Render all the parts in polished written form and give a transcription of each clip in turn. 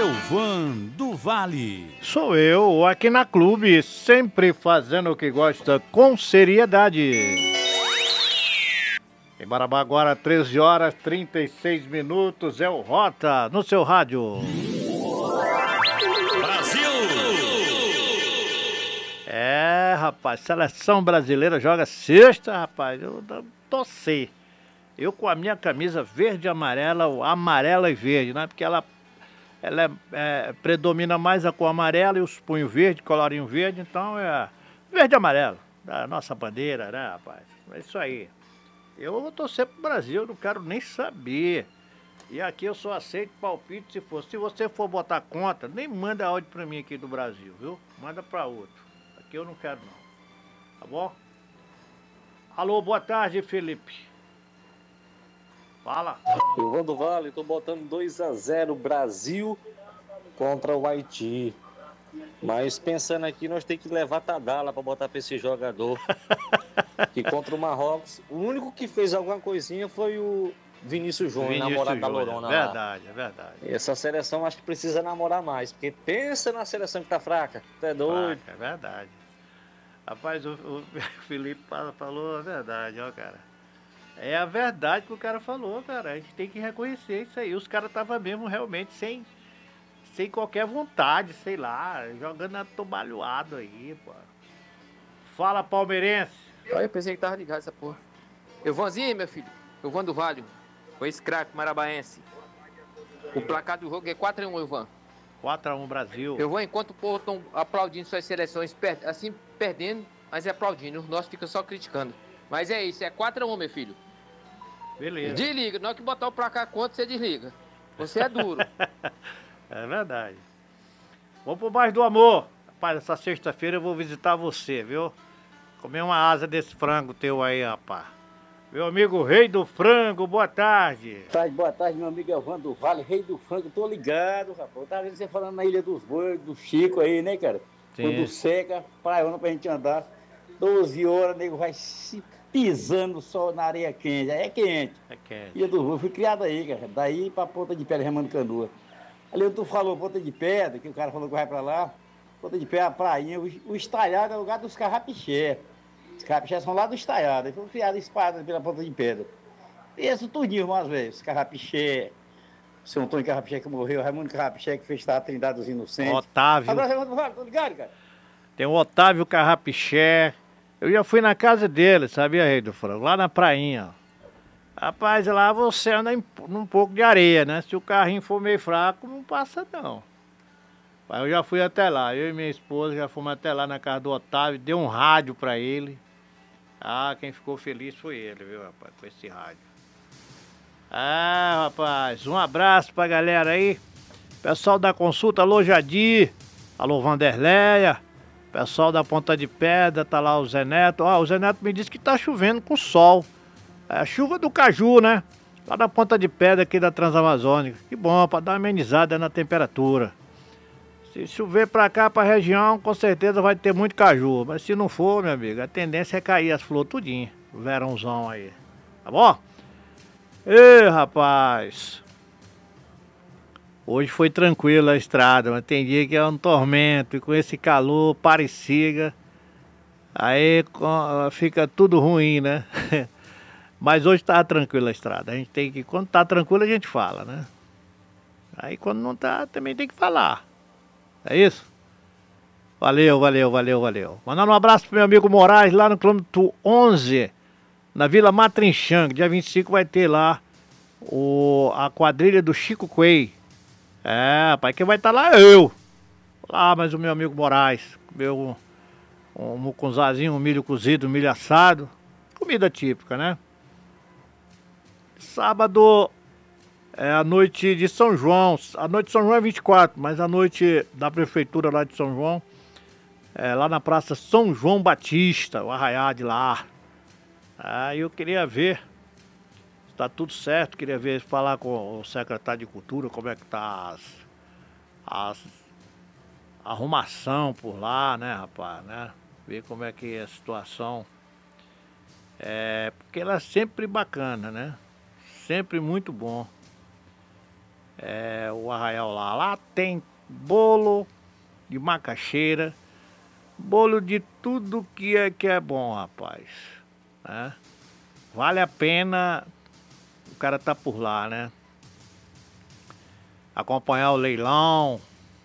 Elvan do Vale. Sou eu, aqui na Clube, sempre fazendo o que gosta com seriedade. Em Marabá agora, 13 horas 36 minutos, é o Rota no seu rádio. Brasil! É, rapaz, seleção brasileira joga sexta, rapaz, eu torci. Eu com a minha camisa verde e amarela, ou amarela e verde, né? Porque ela predomina mais a cor amarela e os punhos verde, colorinho verde, então é verde e amarelo, da nossa bandeira, né, rapaz? É isso aí. Eu vou torcer pro Brasil, não quero nem saber. E aqui eu só aceito palpite se for. Se você for botar conta, nem manda áudio pra mim aqui do Brasil, viu? Manda pra outro. Aqui eu não quero não. Tá bom? Alô, boa tarde, Felipe. Fala. Elvan do Vale, tô botando 2-0 Brasil contra o Haiti. Mas pensando aqui, nós temos que levar Tadala pra botar pra esse jogador. Que contra o Marrocos, o único que fez alguma coisinha foi o Vinícius Júnior, namorado da Lorona. Verdade, é verdade. Essa seleção acho que precisa namorar mais, porque pensa na seleção que tá fraca. Tu é doido? É verdade. Rapaz, o Felipe falou a verdade, ó, cara. É a verdade que o cara falou, cara. A gente tem que reconhecer isso aí. Os caras estavam mesmo realmente sem qualquer vontade, sei lá, jogando atobalhoado aí, pô. Fala, palmeirense. Olha, eu pensei que tava ligado essa porra. Elvanzinho, meu filho. Elvan do Vale. Foi esse craque marabaense. O placar do jogo é 4-1, Elvan. 4-1 Brasil. Elvan, enquanto o povo estão aplaudindo suas seleções, assim, perdendo, mas é aplaudindo. Nós ficamos só criticando. Mas é isso, é 4-1, meu filho. Beleza. Desliga, na hora que botar o placar contra, você desliga. Você é duro. É verdade. Vamos pro mais do amor. Rapaz, essa sexta-feira eu vou visitar você, viu? Comer uma asa desse frango teu aí, rapaz. Meu amigo Rei do Frango, boa tarde. Boa tarde, meu amigo Elvan do Vale, Rei do Frango, tô ligado, rapaz. Eu tava vendo você falando na Ilha dos Bois, do Chico aí, né, cara? Sim. Quando seca, praiona pra gente andar. 12 horas, nego vai se pisando só na areia quente. Aí é quente. É quente. Ilha dos Bois, fui criado aí, cara. Daí pra Ponta de Pedra, remando canoa. Ali tu falou Ponta de Pedra, que o cara falou que vai pra lá. Ponta de Pedra, a prainha, o estalhado é o lugar dos carrapixé. Os carrapixé são lá do estalhado. Eles foram criados espalhados pela Ponta de Pedra. E isso tudinho, umas vezes. Carrapixé, o seu Antônio Carrapixé que morreu, Raimundo Carrapixé que fez a Trindade dos Inocentes. Otávio. Agora, Raimundo, tô ligado, cara? Tem o Otávio Carrapixé. Eu já fui na casa dele, sabia, Rei do Frango? Lá na prainha. Rapaz, lá você anda num pouco de areia, né? Se o carrinho for meio fraco, não passa não. Eu já fui até lá, eu e minha esposa já fomos até lá na casa do Otávio, deu um rádio pra ele. Ah, quem ficou feliz foi ele, viu, rapaz, com esse rádio. Ah, rapaz, um abraço pra galera aí. Pessoal da consulta, alô Jadir, alô Vanderleia. Pessoal da Ponta de Pedra, tá lá o Zé Neto. Ó, o Zé Neto me disse que tá chovendo com sol. É a chuva do caju, né? Lá na Ponta de Pedra aqui da Transamazônica. Que bom, pra dar uma amenizada na temperatura. Se chover pra cá, pra região, com certeza vai ter muito caju. Mas se não for, meu amigo, a tendência é cair as flores tudinho. O verãozão aí. Tá bom? Ê, rapaz. Hoje foi tranquilo a estrada, mas tem dia que é um tormento. E com esse calor, parecia. Aí fica tudo ruim, né? Mas hoje tá tranquila a estrada. A gente tem que, quando tá tranquilo, a gente fala, né? Aí quando não tá, também tem que falar. É isso? Valeu, valeu, valeu, valeu. Mandando um abraço pro meu amigo Moraes, lá no quilômetro 11, na Vila Matrinchang. Dia 25 vai ter lá a quadrilha do Chico Coelho. É, rapaz, quem vai estar lá é eu. Lá, mas o meu amigo Moraes. Comeu um mucunzazinho, um milho cozido, um milho assado. Comida típica, né? Sábado é a noite de São João. A noite de São João é 24, mas a noite da prefeitura lá de São João é lá na Praça São João Batista, o arraiá de lá. Aí eu queria ver se tá tudo certo, queria ver, falar com o secretário de Cultura, como é que tá as arrumação por lá, né, rapaz, né? Ver como é que é a situação. Porque ela é sempre bacana, né? Sempre muito bom. o arraial lá. Lá tem bolo de macaxeira, bolo de tudo que é bom, rapaz. Né? Vale a pena o cara tá por lá, né? Acompanhar o leilão.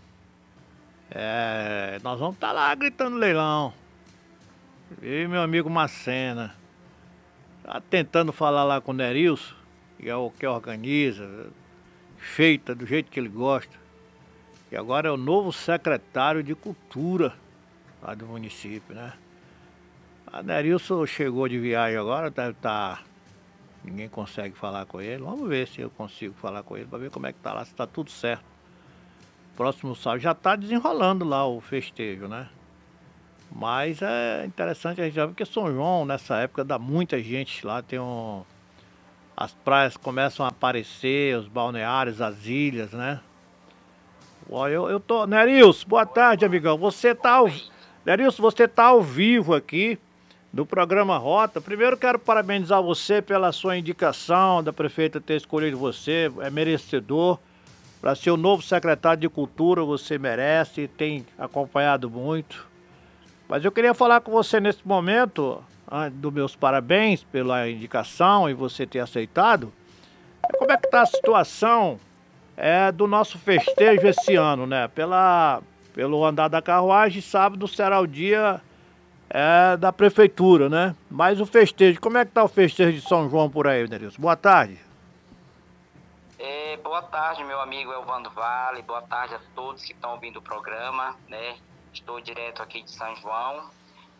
Nós vamos estar lá gritando leilão. E meu amigo Macena tá tentando falar lá com o Nerilson, que é o que organiza, feita do jeito que ele gosta. E agora é o novo secretário de Cultura lá do município, né? A Nerilson chegou de viagem agora, deve estar... Ninguém consegue falar com ele. Vamos ver se eu consigo falar com ele para ver como é que tá lá, se tá tudo certo. Próximo sábado já tá desenrolando lá o festejo, né? Mas é interessante a gente ver, porque São João, nessa época, dá muita gente lá, as praias começam a aparecer, os balneários, as ilhas, né? Eu tô... Nerilson, boa tarde, amigão. Nerilson, você tá ao vivo aqui do programa Rota. Primeiro quero parabenizar você pela sua indicação, da prefeita ter escolhido você, é merecedor. Para ser o novo secretário de Cultura, você merece, tem acompanhado muito. Mas eu queria falar com você nesse momento, dos meus parabéns pela indicação e você ter aceitado. Como é que está a situação do nosso festejo esse ano, né? Pelo andar da carruagem, sábado será o dia da prefeitura, né? Mas o festejo, como é que está o festejo de São João por aí, Nerilson? Boa tarde. Boa tarde, meu amigo Elvando Vale, boa tarde a todos que estão ouvindo o programa, né? Estou direto aqui de São João.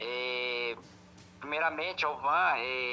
Primeiramente, Elvan,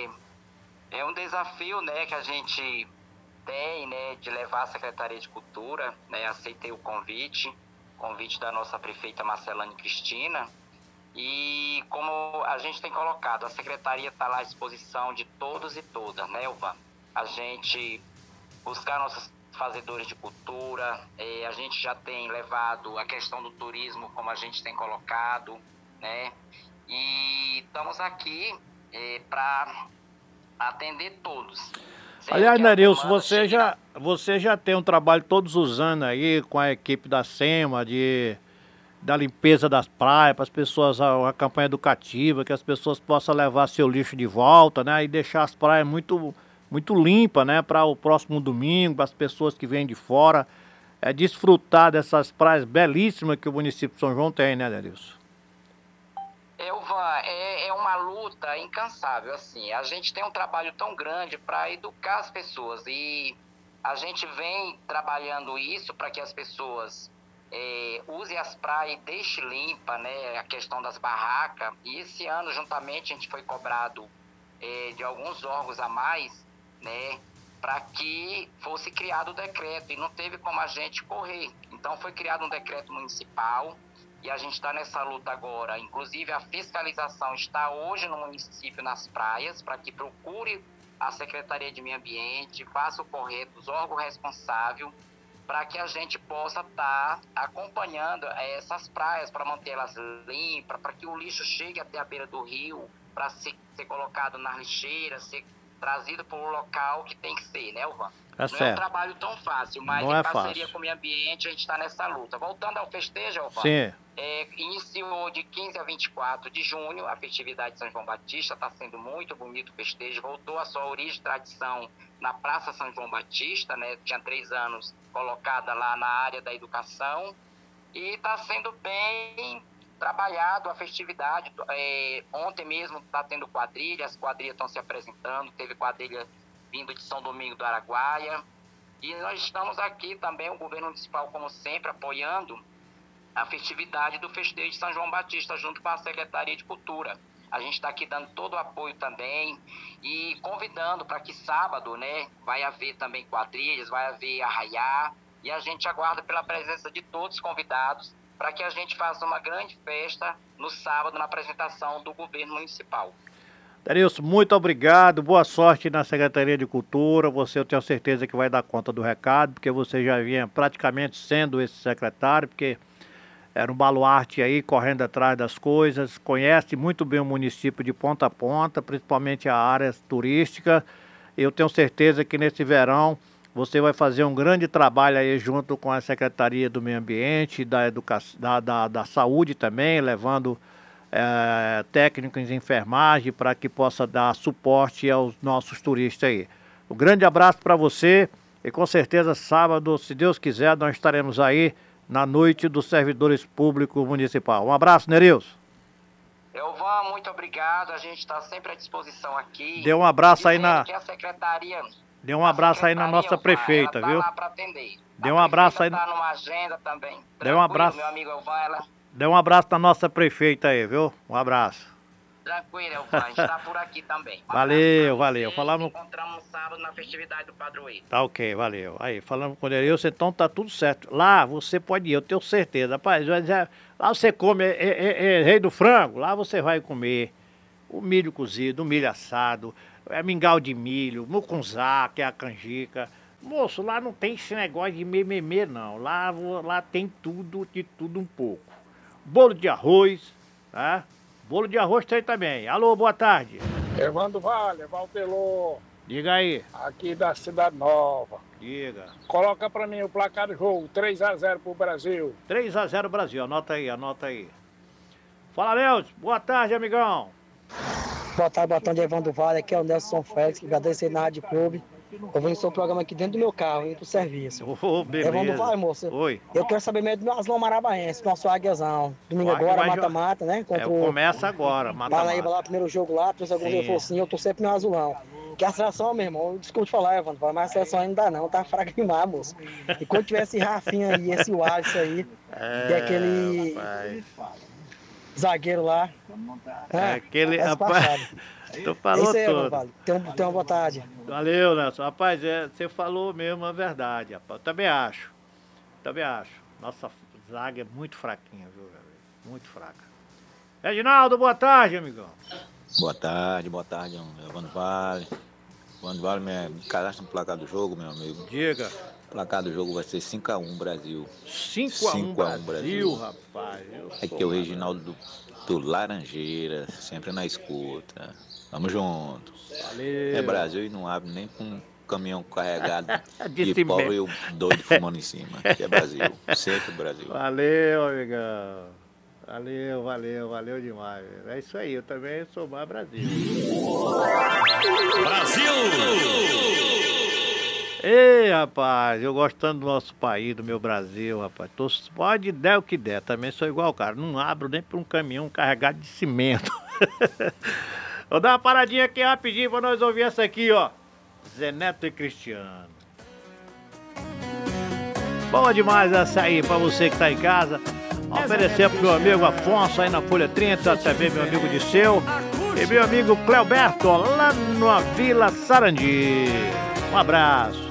é um desafio, né, que a gente tem, né, de levar a Secretaria de Cultura, né? Aceitei o convite da nossa prefeita Marcelane Cristina. E como a gente tem colocado, a Secretaria está lá à disposição de todos e todas, né, Elvan? A gente buscar nossos fazedores de cultura, a gente já tem levado a questão do turismo como a gente tem colocado, né? E estamos aqui para atender todos. Aliás, Nerilson, você já tem um trabalho todos os anos aí com a equipe da SEMA, da limpeza das praias, para as pessoas, uma campanha educativa, que as pessoas possam levar seu lixo de volta, né? E deixar as praias muito limpa, né, para o próximo domingo, para as pessoas que vêm de fora, desfrutar dessas praias belíssimas que o município de São João tem, né, Nerilson? Elvan, é uma luta incansável, assim, a gente tem um trabalho tão grande para educar as pessoas e a gente vem trabalhando isso para que as pessoas usem as praias e deixem limpa, né, a questão das barracas, e esse ano, juntamente, a gente foi cobrado de alguns órgãos a mais, né, para que fosse criado o decreto, e não teve como a gente correr. Então foi criado um decreto municipal e a gente está nessa luta agora. Inclusive a fiscalização está hoje no município, nas praias, para que procure a Secretaria de Meio Ambiente, faça o correto, os órgãos responsáveis, para que a gente possa estar acompanhando essas praias, para mantê-las limpas, para que o lixo chegue até a beira do rio, para ser colocado nas lixeiras, ser trazido para o local que tem que ser, né, Elvan? Não é um trabalho tão fácil, mas em parceria com o meio ambiente a gente está nessa luta. Voltando ao festejo, Elvan, iniciou de 15 a 24 de junho a festividade de São João Batista, está sendo muito bonito o festejo, voltou a sua origem e tradição na Praça São João Batista, né? Tinha 3 anos colocada lá na área da educação e está sendo bem trabalhado a festividade. Ontem mesmo está tendo quadrilha, as quadrilhas estão se apresentando, teve quadrilha vindo de São Domingo do Araguaia, e nós estamos aqui também, o governo municipal, como sempre, apoiando a festividade do festejo de São João Batista, junto com a Secretaria de Cultura. A gente está aqui dando todo o apoio também e convidando para que sábado, né, vai haver também quadrilhas, vai haver arraiá, e a gente aguarda pela presença de todos os convidados para que a gente faça uma grande festa no sábado na apresentação do governo municipal. Nerilson, muito obrigado, boa sorte na Secretaria de Cultura. Você, eu tenho certeza que vai dar conta do recado, porque você já vinha praticamente sendo esse secretário, porque era um baluarte aí, correndo atrás das coisas, conhece muito bem o município de ponta a ponta, principalmente a área turística. Eu tenho certeza que nesse verão Você vai fazer um grande trabalho aí junto com a Secretaria do Meio Ambiente, da Educação, da Saúde também, levando técnicos em enfermagem para que possa dar suporte aos nossos turistas aí. Um grande abraço para você e com certeza sábado, se Deus quiser, nós estaremos aí na noite dos servidores públicos municipal. Um abraço, Nerilson. Elvan, muito obrigado. A gente está sempre à disposição aqui. Dê um abraço aí na... Que a secretaria... Dê um abraço aí na nossa prefeita, viu? Lá para atender. Dê um abraço aí. Tá numa agenda também. Dê um abraço. Meu amigo Elvan, ela... Dê um abraço na nossa prefeita aí, viu? Um abraço. Tranquilo, Elvan. A gente tá por aqui também. Valeu, valeu. Falamos... Encontramos sábado na festividade do padroeiro. Tá ok, valeu. Aí, falamos com o Nerilson, então tá tudo certo. Lá você pode ir, eu tenho certeza. Rapaz, lá você come rei do frango, lá você vai comer o milho cozido, o milho assado, mingau de milho, mucunzá, que é a canjica. Moço, lá não tem esse negócio de mememê, não. Lá tem tudo, de tudo um pouco. Bolo de arroz, tá? Bolo de arroz tem também. Alô, boa tarde. Evandro Vale, Valtelô. Diga aí. Aqui da Cidade Nova. Diga. Coloca pra mim o placar do jogo, 3-0 pro Brasil. 3-0 Brasil, anota aí, anota aí. Fala, Nelson. Boa tarde, amigão. Boa tarde, Evandro Vale. Aqui é o Nelson Félix, que agradeço aí na Rádio Clube. Eu vou no seu programa aqui dentro do meu carro, indo pro serviço. Beleza. Evandro Vale, moço. Oi. Eu quero saber mesmo do Aslão Marabaense, nosso Águiazão. Domingo agora, mata-mata, né? Começa agora, mata-mata. Paraíba lá, primeiro jogo lá, trouxe algum reforcinho, eu tô sempre no azulão. Que a seleção, meu irmão, desculpa te falar, Evandro, mas a seleção ainda não, tá fraca demais, moço. E quando tiver esse Rafinha aí, esse Wallace aí, e aquele zagueiro lá. Aquele rapaz. Tu falou aí, tudo. Vale. Tenha uma boa tarde. Valeu, Nelson. Rapaz, você falou mesmo a verdade, rapaz. Eu também acho. Nossa zaga é muito fraquinha, viu, velho? Muito fraca. Reginaldo, boa tarde, amigão. Boa tarde, Evandro Vale. Evandro Vale, me cadastra no placar do jogo, meu amigo. Diga. O placar do jogo vai ser 5-1 Brasil. 5-1 Brasil, rapaz. Aqui é o Reginaldo do Laranjeira, sempre na escuta. Tamo junto. Valeu. É Brasil e não abre nem com um caminhão carregado de pau e o doido fumando em cima. Aqui é Brasil, sempre Brasil. Valeu, amigão. Valeu demais. É isso aí, eu também sou mais Brasil. Brasil! Ei, rapaz, eu gostando do nosso país, do meu Brasil, rapaz. Pode der o que der, também sou igual, cara. Não abro nem para um caminhão carregado de cimento. Vou dar uma paradinha aqui rapidinho pra nós ouvir essa aqui, ó. Zé Neto e Cristiano. Boa demais essa aí pra você que tá em casa. Oferecer pro meu amigo Afonso aí na Folha 30, também meu amigo Disseu e meu amigo Cleoberto lá na Vila Sarandi. Um abraço.